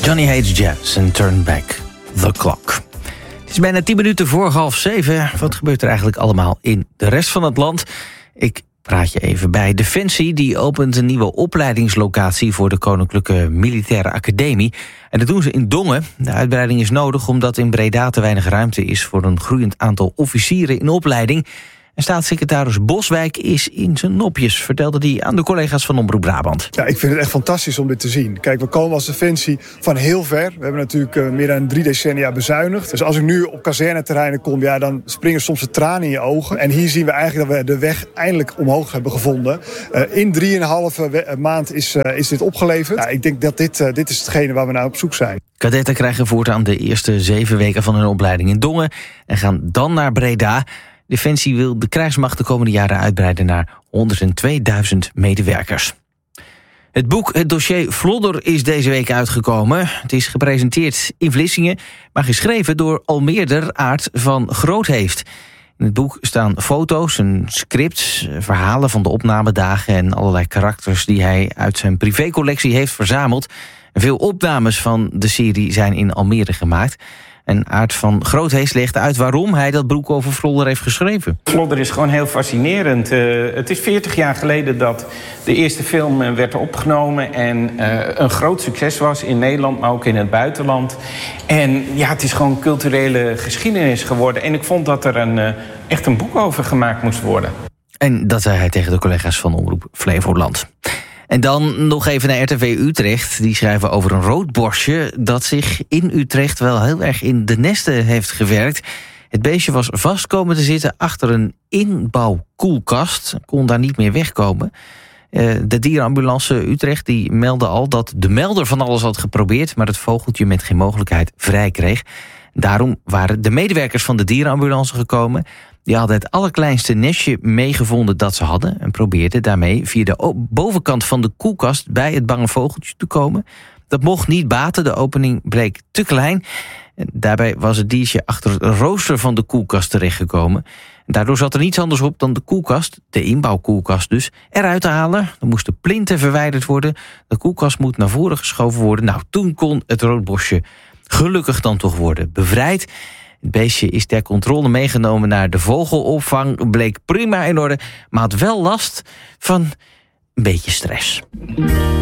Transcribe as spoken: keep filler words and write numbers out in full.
Johnny Hates Jazz en Turn Back the Clock. Het is bijna tien minuten voor half zeven. Wat gebeurt er eigenlijk allemaal in de rest van het land? Ik praat je even bij. Defensie die opent een nieuwe opleidingslocatie voor de Koninklijke Militaire Academie. En dat doen ze in Dongen. De uitbreiding is nodig omdat in Breda te weinig ruimte is voor een groeiend aantal officieren in opleiding. En staatssecretaris Boswijk is in zijn nopjes, vertelde hij aan de collega's van Omroep Brabant. Ja, ik vind het echt fantastisch om dit te zien. Kijk, we komen als Defensie van heel ver. We hebben natuurlijk uh, meer dan drie decennia bezuinigd. Dus als ik nu op kazerneterreinen kom, ja, dan springen soms de tranen in je ogen. En hier zien we eigenlijk dat we de weg eindelijk omhoog hebben gevonden. Uh, in drieënhalve maand is, uh, is dit opgeleverd. Ja, ik denk dat dit, uh, dit is hetgene waar we naar op zoek zijn. Kadetten krijgen voortaan de eerste zeven weken van hun opleiding in Dongen en gaan dan naar Breda. Defensie wil de krijgsmacht de komende jaren uitbreiden naar honderdtweeduizend medewerkers. Het boek Het dossier Vlodder is deze week uitgekomen. Het is gepresenteerd in Vlissingen, maar geschreven door Almeerder Aart van Grootheeft. In het boek staan foto's, een script, verhalen van de opnamedagen en allerlei karakters die hij uit zijn privécollectie heeft verzameld. Veel opnames van de serie zijn in Almere gemaakt. En Aart van Grootheest legt uit waarom hij dat boek over Vlodder heeft geschreven. Vlodder is gewoon heel fascinerend. Uh, het is veertig jaar geleden dat de eerste film uh, werd opgenomen en uh, een groot succes was in Nederland, maar ook in het buitenland. En ja, het is gewoon culturele geschiedenis geworden. En ik vond dat er een, uh, echt een boek over gemaakt moest worden. En dat zei hij tegen de collega's van Omroep Flevoland. En dan nog even naar R T V Utrecht. Die schrijven over een roodborstje dat zich in Utrecht wel heel erg in de nesten heeft gewerkt. Het beestje was vast komen te zitten achter een inbouwkoelkast. Kon daar niet meer wegkomen. De dierenambulance Utrecht die meldde al dat de melder van alles had geprobeerd, maar het vogeltje met geen mogelijkheid vrij kreeg. Daarom waren de medewerkers van de dierenambulance gekomen. Die hadden het allerkleinste nestje meegevonden dat ze hadden en probeerden daarmee via de bovenkant van de koelkast bij het bange vogeltje te komen. Dat mocht niet baten, de opening bleek te klein. En daarbij was het diertje achter het rooster van de koelkast terechtgekomen. En daardoor zat er niets anders op dan de koelkast, de inbouwkoelkast dus, eruit te halen. Er moesten plinten verwijderd worden. De koelkast moet naar voren geschoven worden. Nou, toen kon het roodborstje gelukkig dan toch worden bevrijd. Het beestje is ter controle meegenomen naar de vogelopvang. Bleek prima in orde, maar had wel last van een beetje stress.